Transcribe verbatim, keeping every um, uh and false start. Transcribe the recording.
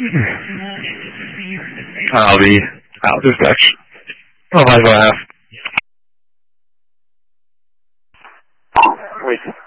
I'll be out of touch. Oh, my God. Wait.